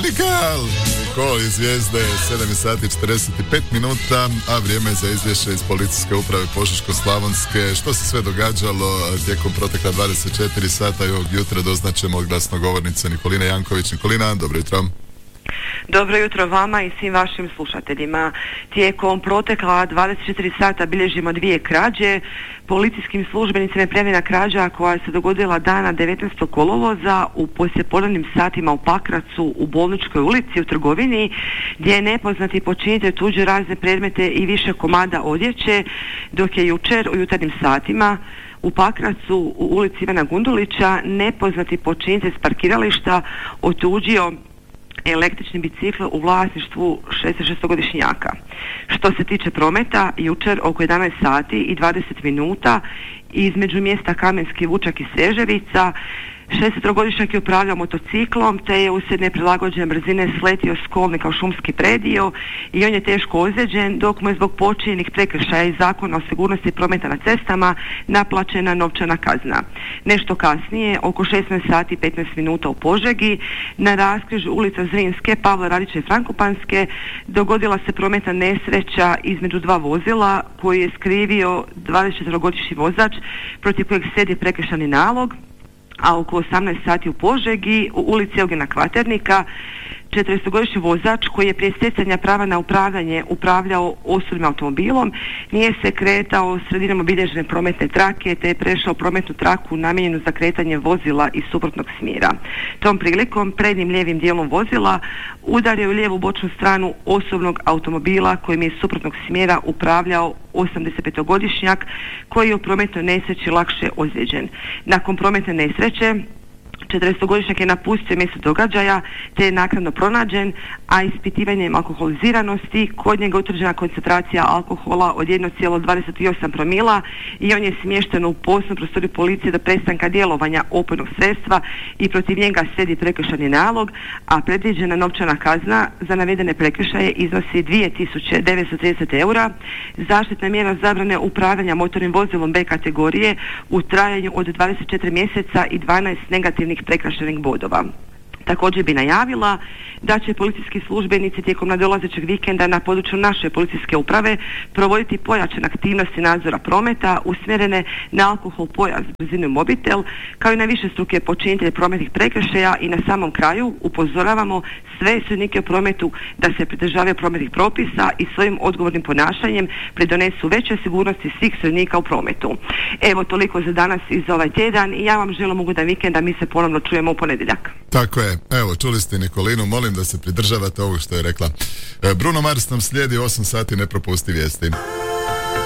Nikal! Ko iz Zvijezde, 7 sati 45 minuta, a vrijeme je za izvješće iz Policijske uprave Požeško-slavonske. Što se sve događalo tijekom protekla 24 sata i ovog jutra doznačemo glasnogovornice Nikolina Janković. Nikolina, dobro jutro. Dobro jutro vama i svim vašim slušateljima. Tijekom protekla 24 sata bilježimo 2 krađe. Policijskim službenicima je prijavljena krađa koja se dogodila dana 19. kolovoza u poslijepodnevnim satima u Pakracu u Bolničkoj ulici u trgovini, gdje je nepoznati počinitelj tuđe razne predmete i više komada odjeće, dok je jučer u jutarnjim satima u Pakracu u ulici Ivana Gundulića nepoznati počinitelj s parkirališta otuđio električni bicikl u vlasništvu 66-godišnjaka. Što se tiče prometa, jučer oko 11 sati i 20 minuta između mjesta Kamenski Vučak i Sveževica 63-godišnjak je upravljao motociklom te je uslijed neprilagođene brzine sletio s kolnika u šumski predio i on je teško ozlijeđen, dok mu je zbog počinjenih prekršaja iz Zakona o sigurnosti prometa na cestama naplaćena novčana kazna. Nešto kasnije, oko 16 sati i 15 minuta u Požegi, na raskrižju ulica Zrinske, Pavla Radića i Frankopanske dogodila se prometna nesreća između 2 vozila koji je skrivio 24-godišnji vozač protiv kojeg slijedi prekršajni nalog, a oko 18 sati u Požegi u ulici Eugena Kvaternika 40-godišnji vozač koji je prije stjecanja prava na upravljanje upravljao osobnim automobilom nije se kretao sredinom obilježene prometne trake te je prešao prometnu traku namijenjenu za kretanje vozila iz suprotnog smjera. Tom prilikom prednjim lijevim dijelom vozila udario u lijevu bočnu stranu osobnog automobila kojim je iz suprotnog smjera upravljao 85-godišnjak koji je u prometnoj nesreći lakše ozlijeđen. Nakon prometne nesreće 40-godišnjak je napustio mjesto događaja te je naknadno pronađen, a ispitivanjem alkoholiziranosti kod njega utvrđena koncentracija alkohola od 1,28 promila i on je smješten u posebnu prostoriju policije do prestanka djelovanja opojnog sredstva i protiv njega slijedi prekršajni nalog, a predviđena novčana kazna za navedene prekršaje iznosi 2930 eura, zaštitna mjera zabrane upravljanja motornim vozilom B kategorije u trajanju od 24 mjeseca i 12 negativnih prekršajnih bodova. Također bi najavila da će policijski službenici tijekom nadolazećeg vikenda na području naše policijske uprave provoditi pojačane aktivnosti nadzora prometa usmjerene na alkohol, pojas, brzinu i mobitel, kao i na višestruke počinitelje prometnih prekršaja i na samom kraju upozoravamo sve sudionike u prometu da se pridržavaju prometnih propisa i svojim odgovornim ponašanjem pridonesu veće sigurnosti svih sudionika u prometu. Evo toliko za danas i za ovaj tjedan i ja vam želim ugodan vikend, a mi se ponovno čujemo u ponedjeljak. Tako je, evo čuli ste Nikolinu, molim da se pridržavate ovog što je rekla. Bruno Mars nam slijedi 8 sati, ne propusti vijesti.